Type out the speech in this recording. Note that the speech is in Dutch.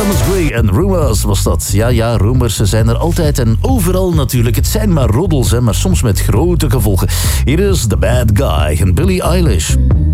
Thomas Gray en Rumors was dat. Ja, rumors zijn er altijd en overal natuurlijk. Het zijn maar roddels, maar soms met grote gevolgen. Hier is The Bad Guy en Billie Eilish.